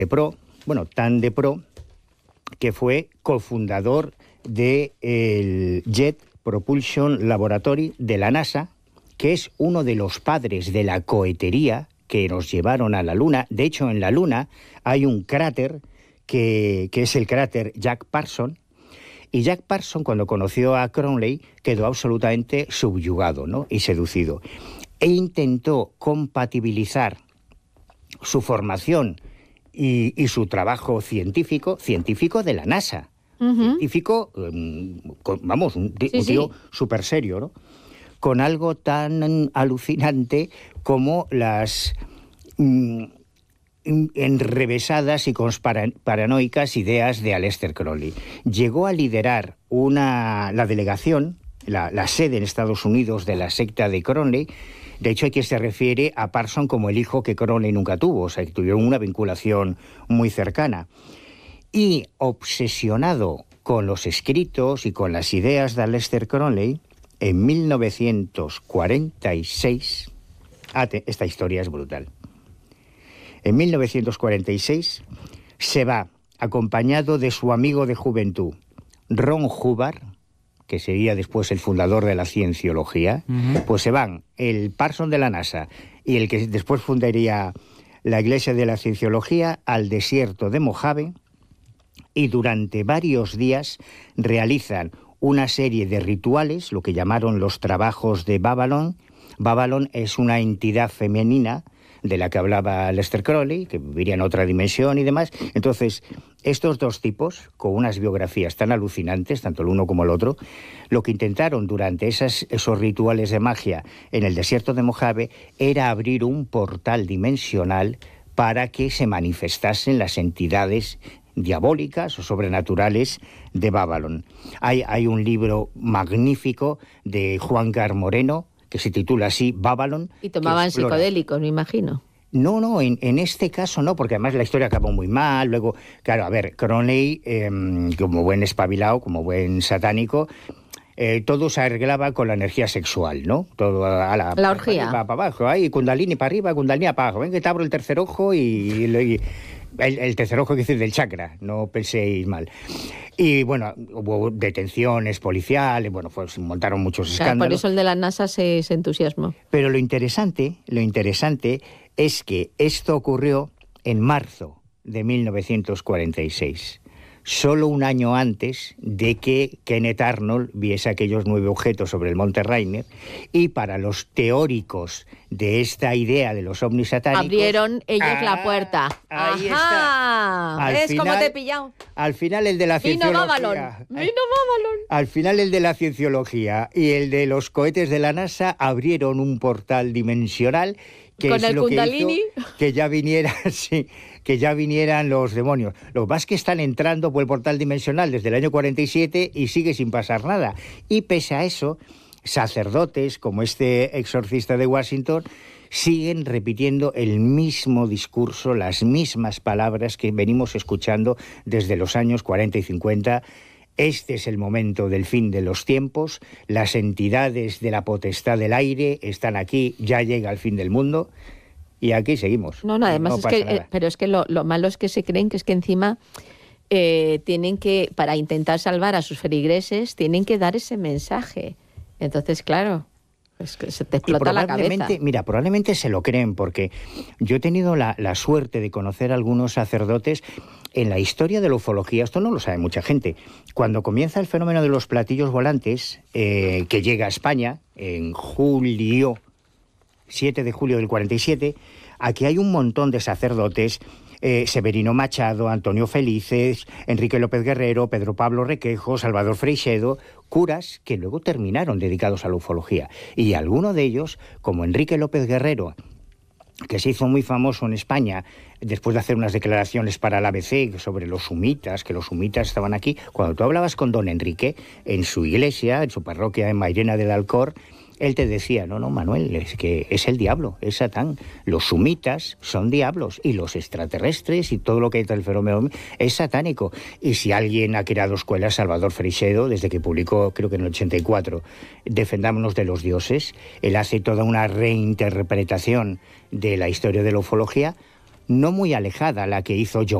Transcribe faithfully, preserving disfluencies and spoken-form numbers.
de pro, bueno, tan de pro, que fue cofundador del Jet Propulsion Laboratory de la NASA, que es uno de los padres de la cohetería que nos llevaron a la Luna. De hecho, en la Luna hay un cráter que, que es el cráter Jack Parson, y Jack Parson, cuando conoció a Crowley, quedó absolutamente subyugado, ¿no?, y seducido. E intentó compatibilizar su formación y, y su trabajo científico, científico de la NASA. Uh-huh. Científico, um, con, vamos, un, sí, un tío sí. súper serio, ¿no?, con algo tan alucinante como las mm, enrevesadas y paranoicas ideas de Aleister Crowley. Llegó a liderar una, la delegación, la, la sede en Estados Unidos de la secta de Crowley. De hecho, hay quien se refiere a Parson como el hijo que Crowley nunca tuvo, o sea, que tuvieron una vinculación muy cercana. Y obsesionado con los escritos y con las ideas de Aleister Crowley, en mil novecientos cuarenta y seis, ah, te, esta historia es brutal. En mil novecientos cuarenta y seis se va, acompañado de su amigo de juventud, Ron Hubbard, que sería después el fundador de la cienciología, uh-huh. pues se van el Parson de la NASA y el que después fundaría la Iglesia de la Cienciología al desierto de Mojave, y durante varios días realizan una serie de rituales, lo que llamaron los trabajos de Babalón. Babalón es una entidad femenina de la que hablaba Aleister Crowley, que viviría en otra dimensión y demás. Entonces, estos dos tipos, con unas biografías tan alucinantes, tanto el uno como el otro, lo que intentaron durante esas, esos rituales de magia en el desierto de Mojave era abrir un portal dimensional para que se manifestasen las entidades diabólicas o sobrenaturales de Babalón. Hay, hay un libro magnífico de Juan Gar Moreno que se titula así, Babalón. Y tomaban psicodélicos, me imagino. No, no, en, en este caso no, porque además la historia acabó muy mal. Luego, claro, a ver, Crowley, eh, como buen espabilado, como buen satánico, eh, todo se arreglaba con la energía sexual, ¿no? Todo a la, la orgía. Para, para abajo, ahí, Kundalini para arriba, Kundalini para abajo. Ven que te abro el tercer ojo y... y, y El, el tercer ojo, que decir, del chakra, no penséis mal. Y bueno, hubo detenciones policiales, bueno, pues montaron muchos escándalos. Claro, por eso el de la NASA se, se entusiasmó. Pero lo interesante, lo interesante es que esto ocurrió en marzo de mil novecientos cuarenta y seis. Solo un año antes de que Kenneth Arnold viese aquellos nueve objetos sobre el Monte Rainier, y para los teóricos de esta idea de los ovnis satánicos... Abrieron ellos ah, la puerta. Ahí Ajá. está. Es como te he pillado. Al final el de la cienciología... Vino Babalón. Vino Babalón. Al final el de la cienciología y el de los cohetes de la NASA abrieron un portal dimensional que con es el lo Kundalini. Que hizo que ya vinieran, sí, que ya vinieran los demonios. Lo que pasa es que están entrando por el portal dimensional desde el año cuarenta y siete y sigue sin pasar nada. Y pese a eso, sacerdotes como este exorcista de Washington siguen repitiendo el mismo discurso, las mismas palabras que venimos escuchando desde los años cuarenta y cincuenta. Este es el momento del fin de los tiempos, las entidades de la potestad del aire están aquí, ya llega el fin del mundo, y aquí seguimos. No, no, además no es que, eh, pero es que lo, lo malo es que se creen que es que encima eh, tienen que, para intentar salvar a sus feligreses, tienen que dar ese mensaje. Entonces, claro, es que se te explota la cabeza. Mira, probablemente se lo creen, porque yo he tenido la, la suerte de conocer a algunos sacerdotes. En la historia de la ufología, esto no lo sabe mucha gente, cuando comienza el fenómeno de los platillos volantes, eh, que llega a España en julio, siete de julio del cuarenta y siete, aquí hay un montón de sacerdotes, eh, Severino Machado, Antonio Felices, Enrique López Guerrero, Pedro Pablo Requejo, Salvador Freixedo, curas que luego terminaron dedicados a la ufología. Y alguno de ellos, como Enrique López Guerrero, que se hizo muy famoso en España después de hacer unas declaraciones para el A B C sobre los sumitas, que los sumitas estaban aquí. Cuando tú hablabas con don Enrique en su iglesia, en su parroquia en Mairena del Alcor, él te decía, no, no, Manuel, es que es el diablo, es Satán. Los sumitas son diablos y los extraterrestres y todo lo que hay del fenómeno es satánico. Y si alguien ha creado escuelas, Salvador Freixedo, desde que publicó, creo que en el ochenta y cuatro, Defendámonos de los dioses, él hace toda una reinterpretación de la historia de la ufología. no muy alejada a la que hizo John